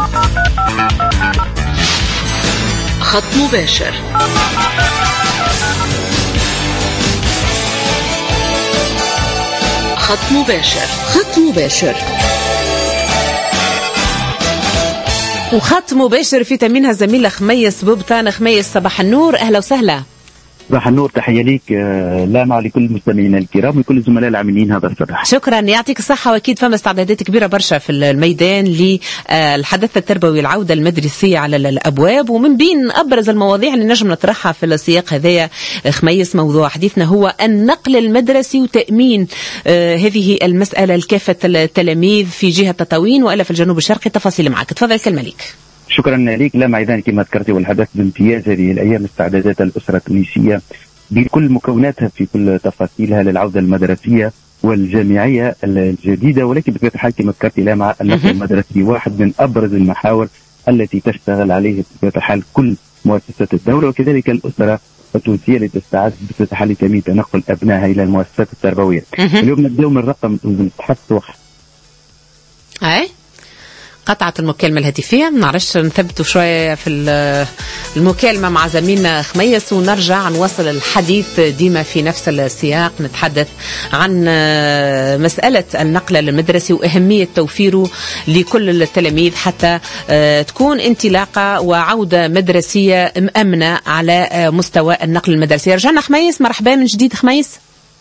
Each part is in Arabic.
خط مباشر. خط مباشر. خط مباشر. وخط مباشر في تمينها الزميلة خميس بوبطان. خميس صباح النور، أهلا وسهلا. صباح النور، تحية ليك لامع لكل المستمعين الكرام وكل الزملاء العاملين هذا الصباح. شكرا، يعطيك الصحة. وأكيد فما استعدادات كبيرة برشا في الميدان للحدث التربوي العودة المدرسية على الأبواب، ومن بين أبرز المواضيع اللي نجم نطرحها في السياق هذايا خميس موضوع حديثنا هو النقل المدرسي وتأمين هذه المسألة لكافة التلاميذ في جهة تطاوين وإلا في الجنوب الشرقي. تفاصيل معك، تفضل كلمة ليك. شكرا لك. لا اذا كما ذكرتي والحدث بامتياز هذه الايام استعدادات الاسره التونسيه بكل مكوناتها في كل تفاصيلها للعوده المدرسيه والجامعيه الجديده، ولكن بطبيعه الحال كما ذكرتي لا مع النقل المدرسي واحد من ابرز المحاور التي تشتغل عليه بطبيعه الحال كل مؤسسات الدوله وكذلك الاسره التونسيه اللي تستعد بطبيعه الحال لتامين تنقل ابنائها الى المؤسسات التربويه. اليوم نبداو من رقم نتحدثوا قطعت المكالمة الهاتفية، نعرفش نثبتوا شوية في المكالمة مع زميلنا خميس ونرجع نواصل الحديث ديما في نفس السياق. نتحدث عن مسألة النقل المدرسي وأهمية توفيره لكل التلاميذ حتى تكون انطلاقة وعودة مدرسية مأمنة على مستوى النقل المدرسي. رجعنا خميس، مرحبا من جديد خميس.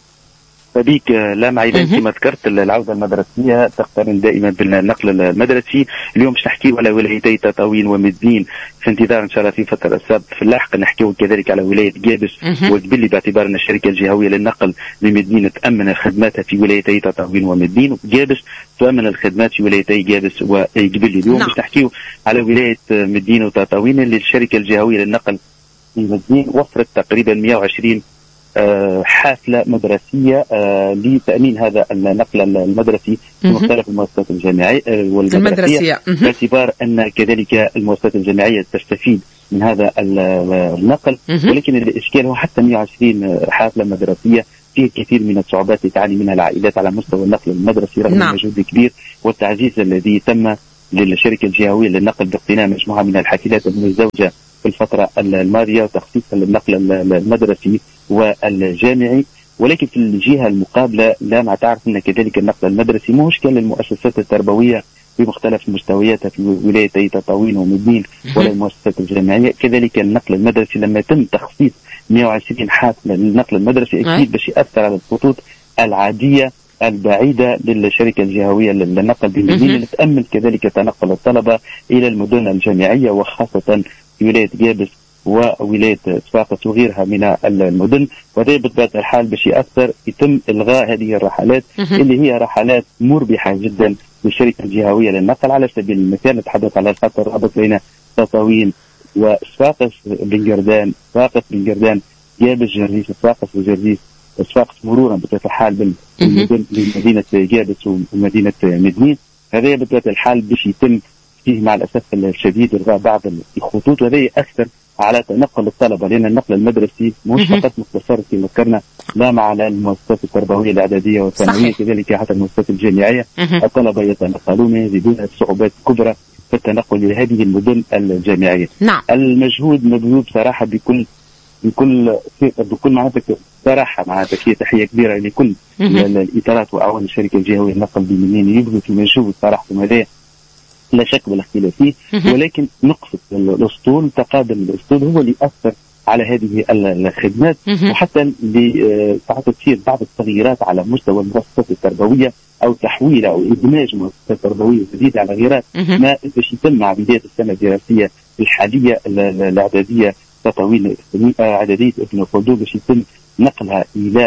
بيك لا معيدا كما ذكرت العودة المدرسية تقترن دائما بالنقل المدرسي. اليوم باش نحكيو على ولايتي تطاوين ومدين في انتظار ان شاء الله في فترة السبت. في اللاحق نحكيو كذلك على ولاية جابس وقبلي باعتبار ان الشركة الجهوية للنقل لمدين تأمن خدماتها في ولايتي تطاوين ومدين، وجابس تؤمن الخدمات في ولايتي جابس وقبلي. اليوم باش نحكيو على ولاية مدين وتطاوين اللي الشركة الجهوية للنقل في مدين وفرت تقريبا 120 حافلة مدرسية لتأمين هذا النقل المدرسي في مختلف المؤسسات الجامعية والمدرسية، باعتبار أن كذلك المؤسسات الجامعية تستفيد من هذا النقل. ولكن الإشكال هو حتى 120 حافلة مدرسية فيه كثير من الصعوبات اللي تعاني منها العائلات على مستوى النقل المدرسي رغم المجهود الكبير والتعزيز الذي تم للشركة الجهوية للنقل باقتناء مجموعة من الحافلات المزدوجة في الفترة الماضية وتخصيصا للنقل المدرسي والجامعي. ولكن في الجهة المقابلة لا ما تعرف أن كذلك النقل المدرسي مشكل للمؤسسات التربوية بمختلف مستوياتها في ولايتي تطاوين ومدين ولا المؤسسات الجامعية. كذلك النقل المدرسي لما يتم تخصيص 120 حافلة للنقل المدرسي أكيد باش يأثر على الخطوط العادية البعيدة للشركة الجهوية للنقل بالمدينة اللي تأمن كذلك تنقل الطلبة إلى المدن الجامعية وخاصة في ولاية جابس وولاية صفاقس وغيرها من المدن. وهذا بطبيعة الحال باش يأثر يتم إلغاء هذه الرحلات اللي هي رحلات مربحة جدا للشركة الجهوية للنقل. على سبيل المثال نتحدث على الخط الرابط بين تطاوين وصفاقس بن قردان، صفاقس بن قردان جابس جرجيس صفاقس وجرجيس صفاقس مرورا بطبيعة الحال بمدينة جابس ومدينة مدين. هذا بطبيعة الحال باش يتم فيه مع الأسف الشديد إلغاء بعض الخطوط، وهذا يأثر على تنقل الطلبة لأن النقل المدرسي مش فقط مقتصر في ذكرنا لا مع المؤسسات التربوية الإعدادية والثانوية كذلك حتى المؤسسات الجامعية. الطلبة يتنقلون يجدون صعوبات كبرى في التنقل إلى هذه المدن الجامعية. المجهود مبذول صراحة بكل معناتها صراحة معناتها هي تحية كبيرة لكل الإطارات وأعوان الشركة الجهوية للنقل بالمدينة يبذلوا في مجهود صراحة هذا لا شك ولا اختلاف فيه. ولكن نقصد الاسطول تقادم الاسطول هو اللي اثر على هذه الخدمات وحتى تصير بعض التغييرات على مستوى المؤسسات التربويه او تحويل او ادماج مؤسسات تربويه جديده على غيرها ما باش يتم مع بدايه السنه الدراسيه الحاليه الاعداديه تطويل اعداديه ابن خلدون باش يتم نقلها الى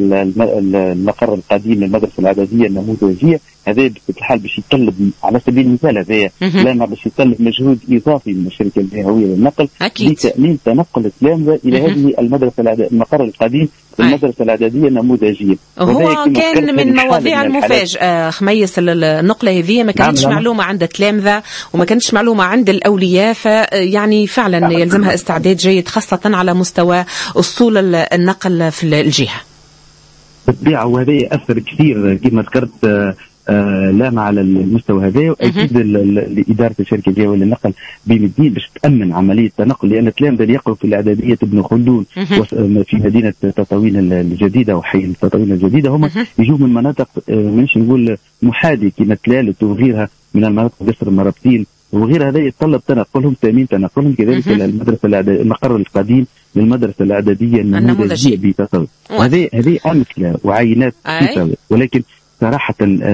المقر القديم للمدرسة الإعدادية النموذجية. هذا بالحال باش يطلب على سبيل المثال هذايا لما باش يطلب مجهود إضافي من الشركة الجهوية للنقل لتأمين تنقل التلامذة إلى هذه المدرسة المقر القديم المدرسة الإعدادية النموذجية. هو كان من مواضيع المفاجأة خميس النقلة هذه ما كانتش معلومة عند التلامذة وما كانتش معلومة عند الأولياء، فيعني فعلا يلزمها استعداد جيد خاصة على مستوى أسطول النقل في الجهة. بالطبيعة وهذا يأثر كثير كما ذكرت لامع على المستوى هذا. واكيد اداره الشركه الجهويه للنقل بين الدين باش تامن عمليه التنقل، لان التلامذه اللي يقروا في الاعداديه ابن خلدون في مدينه تطاوين الجديده وحي تطاوين الجديده هم يجوا من مناطق مانيش نقول محاذيه كما تلالت وغيرها من المناطق جسر المرابطين وغير هذا يتطلب تنقلهم تامين تنقلهم. كذلك المدرسه المقر القديم للمدرسه الاعداديه النموذجيه بتطاوين، هذه امثله وعينات كثيره. ولكن صراحه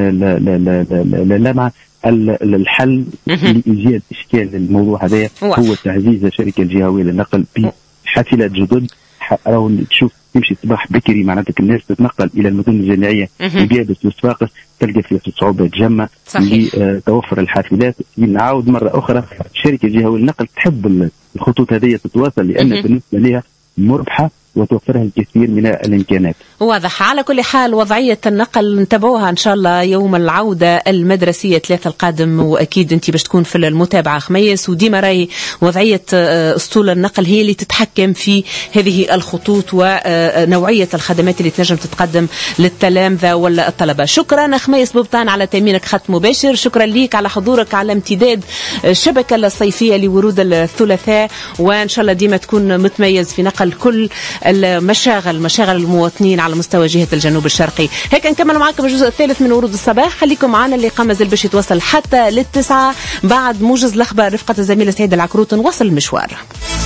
لمع الحل لايجاد اشكال الموضوع هذا هو تعزيز الشركه الجهويه للنقل بحافلات جدد. راهو تشوف تمشي الصباح بكري معناتها الناس تتنقل الى المدن الجامعيه بجابس وصفاقس تلقى فيها صعوبه جمة لتوفر الحافلات. نعاود مره اخرى الشركه الجهويه للنقل تحب الخطوط هذه تتواصل لان بالنسبه لها مربحه وتوفرها الكثير من الامكانات. واضح. على كل حال وضعيه النقل نتابعوها ان شاء الله يوم العوده المدرسيه 3 القادم، واكيد انت باش تكون في المتابعه خميس. وديما راهي وضعيه اسطول النقل هي اللي تتحكم في هذه الخطوط ونوعيه الخدمات اللي تنجم تتقدم للتلامذه ولا الطلبه. شكرا خميس بوبطان على تامينك خط مباشر، شكرا ليك على حضورك على امتداد الشبكه الصيفيه لورود الثلاثاء، وان شاء الله ديما تكون متميز في نقل كل مشاغل المواطنين على مستوى جهة الجنوب الشرقي. هيك نكمل معكم الجزء الثالث من ورود الصباح. خليكم معنا اللي قام مازال باش يتوصل حتى للتسعة بعد موجز الأخبار رفقة الزميلة سعيد العكروت. نوصل المشوار.